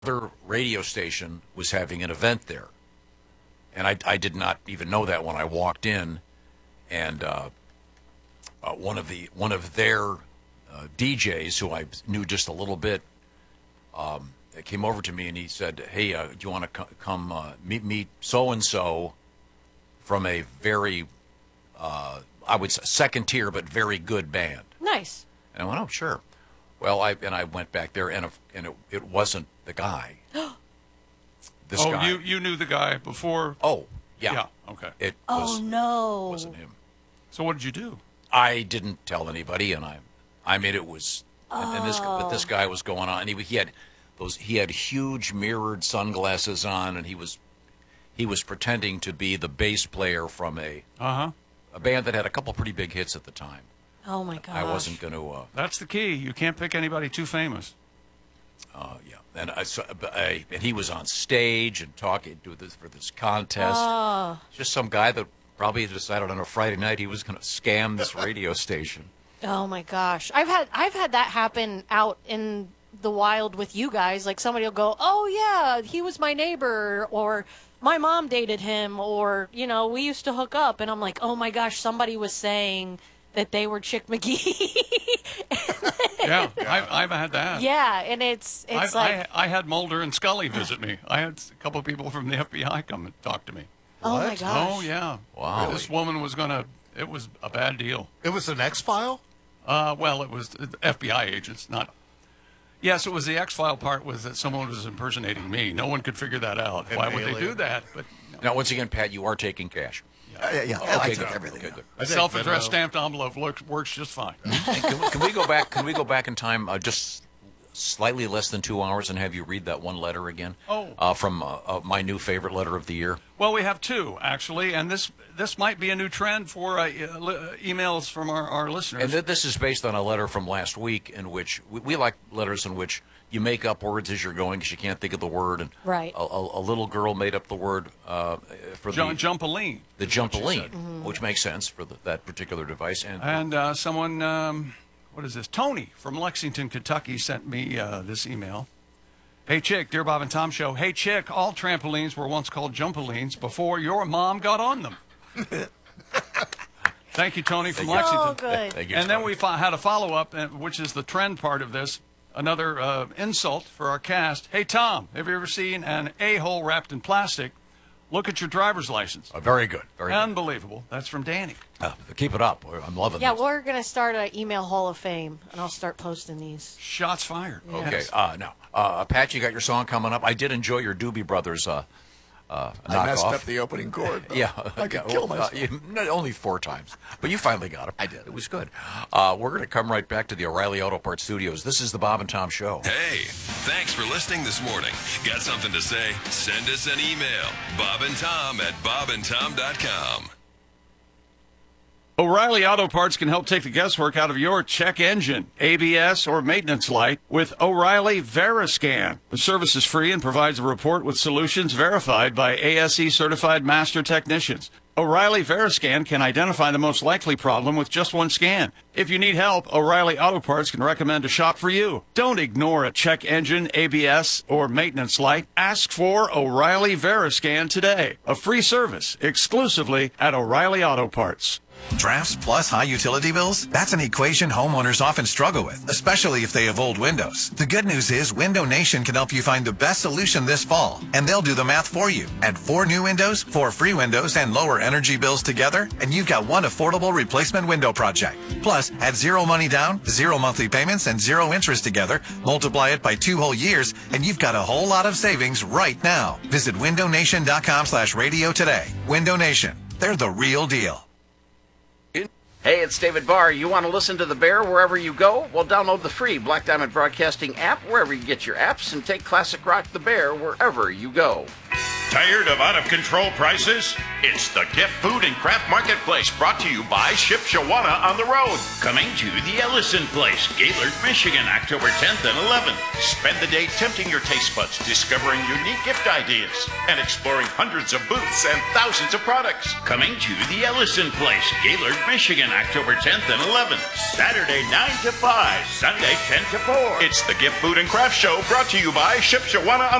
other radio station was having an event there. And I did not even know that when I walked in. And one of their DJs, who I knew just a little bit, came over to me and he said, "Hey, do you want to come meet so-and-so from a very, I would say, second tier but very good band?" Nice. And I went, "Oh, sure." Well, I went back there, and it wasn't the guy. This guy. You knew the guy before? Oh, yeah. Yeah, okay. No. Wasn't him. So what did you do? I didn't tell anybody, and I mean, it was, but this guy was going on, and he had huge mirrored sunglasses on, and he was pretending to be the bass player from a band that had a couple pretty big hits at the time. Oh my gosh. I wasn't going to. That's the key. You can't pick anybody too famous. Yeah, and he was on stage and talking for this contest. Just some guy that probably decided on a Friday night he was going to scam this radio station. Oh my gosh. I've had that happen out in the wild with you guys. Like somebody will go, "Oh yeah, he was my neighbor," or "My mom dated him," or we used to hook up, and I'm like, "Oh my gosh, somebody was saying that they were Chick McGee." Yeah, I've had that. Yeah, and it's like I had Mulder and Scully visit me. I had a couple of people from the FBI come and talk to me. Oh my gosh. Oh yeah. Wow. This woman was it was a bad deal. It was an X-File? Well, it was FBI agents, not. Yes, it was the X-File part was that someone was impersonating me. No one could figure that out. Why would they do that? But Now, once again, Pat, you are taking cash. Yeah. Okay, I took good. everything. Okay, good. a self-addressed stamped envelope works just fine. And can we go back? Can we go back in time just slightly less than 2 hours and have you read that one letter again? From my new favorite letter of the year. Well, we have two actually, and this might be a new trend for emails from our listeners. And this is based on a letter from last week in which we like letters in which you make up words as you're going because you can't think of the word. And right. A little girl made up the word for Jumpaline. The Jumpaline, which makes sense for that particular device. And someone. What is this? Tony from Lexington, Kentucky sent me this email. "Hey, Chick, dear Bob and Tom Show. Hey, Chick, all trampolines were once called Jumpalines before your mom got on them." Thank you, Tony from Lexington. Oh, good. Thank you, And then Tony. we had a follow-up, which is the trend part of this. Another insult for our cast. "Hey, Tom, have you ever seen an a-hole wrapped in plastic? Look at your driver's license." Very good. Very good. Unbelievable. That's from Danny. Keep it up. I'm loving Yeah, this. we're going to start an email hall of fame, and I'll start posting these. Shots fired. Okay. Now, Pat, you got your song coming up. I did enjoy your Doobie Brothers I messed knockoff. up the opening chord. Yeah. I could kill myself. Only 4 times. But you finally got it. I did. It was good. We're going to come right back to the O'Reilly Auto Parts Studios. This is the Bob and Tom Show. Hey, thanks for listening this morning. Got something to say? Send us an email. bobandtom@bobandtom.com. O'Reilly Auto Parts can help take the guesswork out of your check engine, ABS, or maintenance light with O'Reilly Veriscan. The service is free and provides a report with solutions verified by ASE certified master technicians. O'Reilly Veriscan can identify the most likely problem with just one scan. If you need help, O'Reilly Auto Parts can recommend a shop for you. Don't ignore a check engine, ABS, or maintenance light. Ask for O'Reilly Veriscan today. A free service exclusively at O'Reilly Auto Parts. Drafts plus high utility bills? That's an equation homeowners often struggle with, especially if they have old windows. The good news is Window Nation can help you find the best solution this fall, and they'll do the math for you. Add 4 new windows, 4 free windows, and lower energy bills together, and you've got one affordable replacement window project. Plus, add 0 money down, 0 monthly payments, and 0 interest together, multiply it by 2 whole years, and you've got a whole lot of savings right now. Visit windownation.com/radio today. Window Nation. They're the real deal. Hey, it's David Barr. You want to listen to The Bear wherever you go? Well, download the free Black Diamond Broadcasting app wherever you get your apps and take classic rock The Bear wherever you go. Tired of out-of-control prices? It's the Gift Food and Craft Marketplace, brought to you by Ship Shawana on the road. Coming to the Ellison Place, Gaylord, Michigan, October 10th and 11th. Spend the day tempting your taste buds, discovering unique gift ideas, and exploring hundreds of booths and thousands of products. Coming to the Ellison Place, Gaylord, Michigan, October 10th and 11th. Saturday 9 to 5, Sunday 10 to 4. It's the Gift Food and Craft Show, brought to you by Ship Shawana on